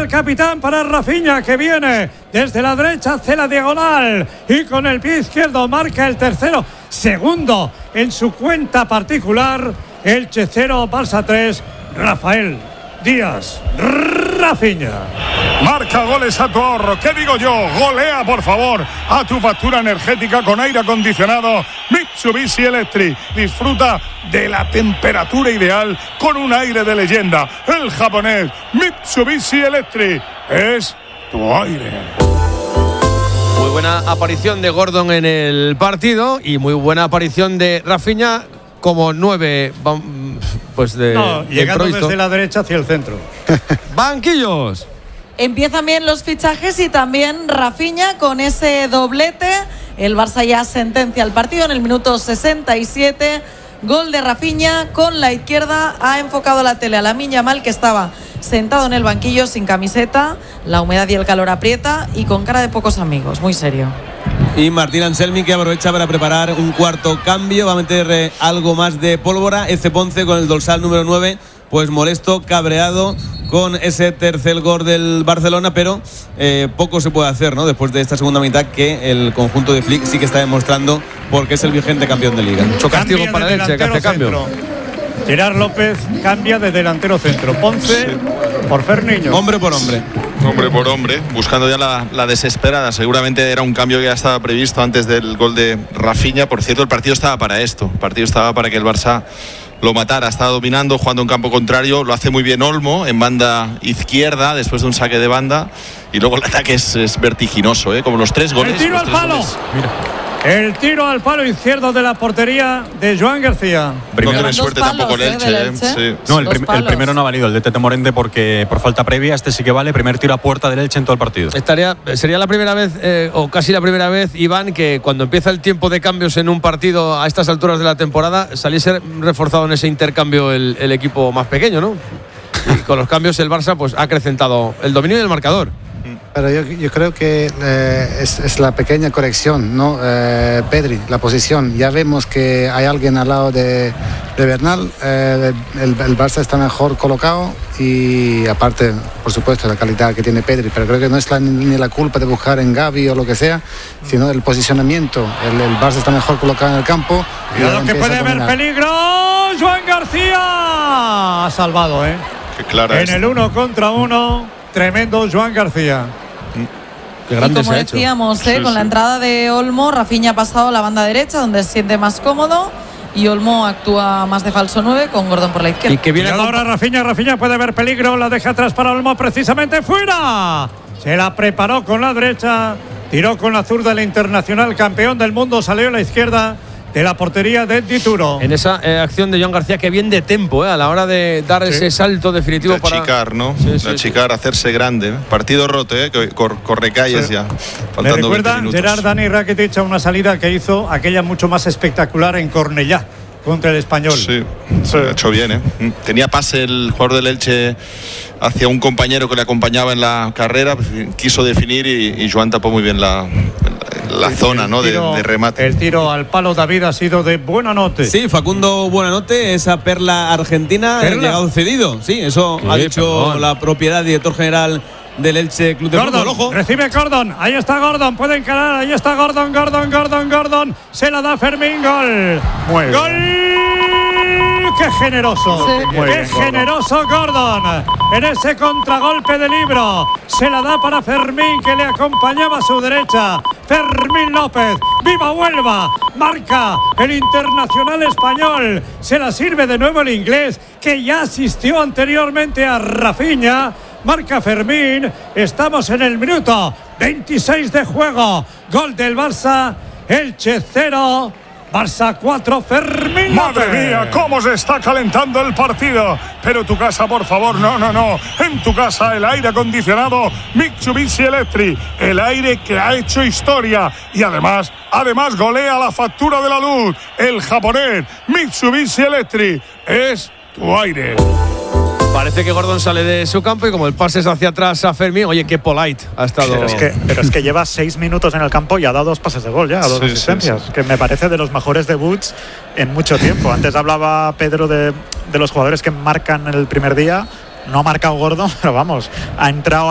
capitán para Rafinha, que viene desde la derecha hacia la diagonal y con el pie izquierdo marca el tercero. Segundo en su cuenta particular. Elche 0, Barça 3. Rafael Díaz Rafinha. Marca goles a tu ahorro. ¿Qué digo yo? Golea, por favor, a tu factura energética con aire acondicionado Mitsubishi Electric. Disfruta de la temperatura ideal con un aire de leyenda. El japonés Mitsubishi Electric es tu aire. Muy buena aparición de Gordon en el partido y muy buena aparición de Rafinha como 9, pues llegando desde la derecha hacia el centro. Banquillos. Empiezan bien los fichajes y también Rafinha con ese doblete. El Barça ya sentencia el partido en el minuto 67. Gol de Rafinha con la izquierda. Ha enfocado la tele a Lamine Yamal, que estaba sentado en el banquillo sin camiseta. La humedad y el calor aprieta y con cara de pocos amigos. Muy serio. Y Martín Anselmi, que aprovecha para preparar un cuarto cambio. Va a meter algo más de pólvora. Eze Ponce con el dorsal número 9, pues molesto, cabreado con ese tercer gol del Barcelona, pero poco se puede hacer, ¿no? Después de esta segunda mitad, que el conjunto de Flick sí que está demostrando porque es el vigente campeón de Liga. Mucho castigo para el Elche, que hace cambio. Gerard López cambia de delantero centro. Ponce por Ferniño. Hombre por hombre. Hombre por hombre, buscando ya la desesperada. Seguramente era un cambio que ya estaba previsto antes del gol de Rafinha. Por cierto, el partido estaba para esto. El partido estaba para que el Barça lo matara. Está dominando, jugando en campo contrario. Lo hace muy bien Olmo en banda izquierda después de un saque de banda. Y luego el ataque es vertiginoso, como los 3 goles. El tiro al palo. Mira. El tiro al palo izquierdo de la portería de Joan García. No tiene suerte tampoco el Elche. Sí. No, el primero no ha valido, el de Tete Morente, porque por falta previa. Este sí que vale, primer tiro a puerta del Elche en todo el partido. Sería la primera vez, o casi la primera vez, Iván, que cuando empieza el tiempo de cambios en un partido a estas alturas de la temporada, saliese reforzado en ese intercambio el equipo más pequeño, ¿no? Y con los cambios el Barça pues ha acrecentado el dominio del marcador. Pero yo creo que es la pequeña corrección, ¿no? Pedri, la posición. Ya vemos que hay alguien al lado de Bernal. El Barça está mejor colocado y aparte, por supuesto, la calidad que tiene Pedri. Pero creo que no es ni la culpa de buscar en Gavi o lo que sea, sino el posicionamiento. El Barça está mejor colocado en el campo. Cuidado que puede haber peligro. Joan García ha salvado, Qué clara en el 1 contra 1. Tremendo Joan García. Qué grande y como decíamos, con la entrada de Olmo, Rafinha ha pasado a la banda derecha, donde se siente más cómodo, y Olmo actúa más de falso 9 con Gordon por la izquierda. Y que viene ahora Rafinha puede haber peligro, la deja atrás para Olmo, precisamente fuera. Se la preparó con la derecha, tiró con la zurda el internacional campeón del mundo, salió a la izquierda de la portería de Dituro. En esa acción de Joan García, que bien de tempo, a la hora de dar ese salto definitivo de achicar, ¿no? De achicar, hacerse grande. Partido roto, que corre calles ya. Me recuerda Gerard Dani Rakitic a una salida que hizo aquella mucho más espectacular en Cornellá contra el Español. Sí, ha hecho bien, Tenía pase el jugador del Elche hacia un compañero que le acompañaba en la carrera, quiso definir y Joan tapó muy bien la zona, ¿no? De remate. El tiro al palo, David, ha sido de Buenanote. Sí, Facundo Buenanote, esa perla argentina, ha llegado cedido. Sí, eso ha dicho la propiedad, director general del Elche Club de Fútbol. Ojo. Recibe Gordon, ahí está Gordon, puede encarar, ahí está Gordon, se la da Fermín, gol. Gol. ¡Qué generoso! ¡Qué generoso Gordon! En ese contragolpe de Libro. Se la da para Fermín, que le acompañaba a su derecha. Fermín López. ¡Viva Huelva! Marca el internacional español. Se la sirve de nuevo el inglés, que ya asistió anteriormente a Rafinha. Marca Fermín. Estamos en el minuto 26 de juego. Gol del Barça. Elche 0. Barça 4, Fermín. Madre mía, cómo se está calentando el partido. Pero tu casa, por favor, no. En tu casa el aire acondicionado Mitsubishi Electric. El aire que ha hecho historia. Y además golea la factura de la luz. El japonés Mitsubishi Electric es tu aire. Parece que Gordon sale de su campo y como el pase es hacia atrás a Fermín, oye, qué polite ha estado. Pero es que lleva 6 minutos en el campo y ha dado 2 pases de gol ya, 2 asistencias, que me parece de los mejores debuts en mucho tiempo. Antes hablaba Pedro de los jugadores que marcan el primer día. No ha marcado Gordon, pero vamos, ha entrado